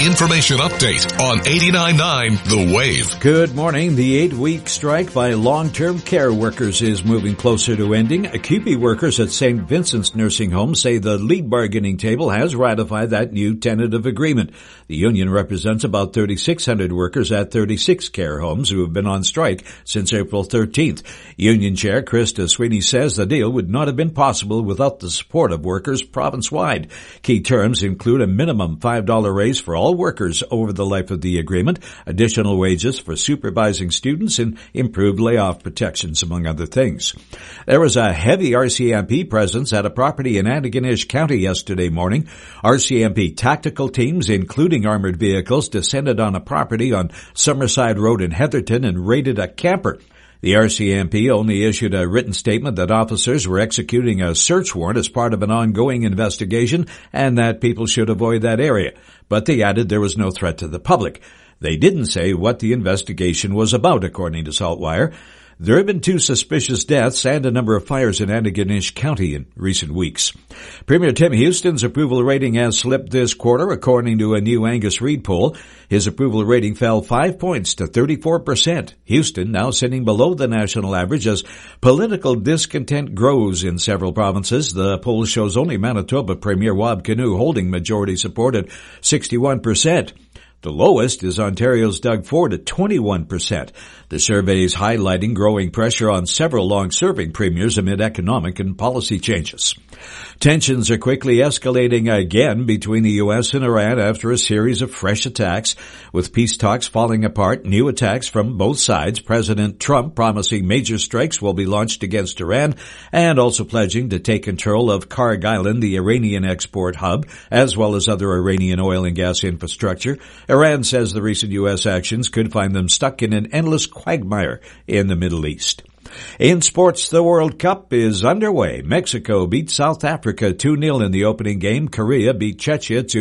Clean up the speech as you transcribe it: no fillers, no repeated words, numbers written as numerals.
information update on 89.9 The Wave. Good morning. The 8-week strike by long-term care workers is moving closer to ending. CUPE workers at St. Vincent's Nursing Home say the lead bargaining table has ratified that new tentative agreement. The union represents about 3,600 workers at 36 care homes who have been on strike since April 13th. Union Chair Krista Sweeney says the deal would not have been possible without the support of workers province-wide. Key terms include a minimum $5 raise for all workers over the life of the agreement, additional wages for supervising students, and improved layoff protections, among other things. There was a heavy RCMP presence at a property in Antigonish County yesterday morning. RCMP tactical teams, including armored vehicles, descended on a property on Summerside Road in Heatherton and raided a camper. The RCMP only issued a written statement that officers were executing a search warrant as part of an ongoing investigation and that people should avoid that area. But they added there was no threat to the public. They didn't say what the investigation was about, according to Saltwire. There have been 2 suspicious deaths and a number of fires in Antigonish County in recent weeks. Premier Tim Houston's approval rating has slipped this quarter, according to a new Angus Reid poll. His approval rating fell 5 points to 34%. Houston now sitting below the national average as political discontent grows in several provinces. The poll shows only Manitoba Premier Wab Kinew holding majority support at 61%. The lowest is Ontario's Doug Ford at 21%. The survey is highlighting growing pressure on several long-serving premiers amid economic and policy changes. Tensions are quickly escalating again between the U.S. and Iran after a series of fresh attacks. With peace talks falling apart, new attacks from both sides, President Trump promising major strikes will be launched against Iran and also pledging to take control of Karg Island, the Iranian export hub, as well as other Iranian oil and gas infrastructure. Iran says the recent U.S. actions could find them stuck in an endless quagmire in the Middle East. In sports, the World Cup is underway. Mexico beat South Africa 2-0 in the opening game. Korea beat Czechia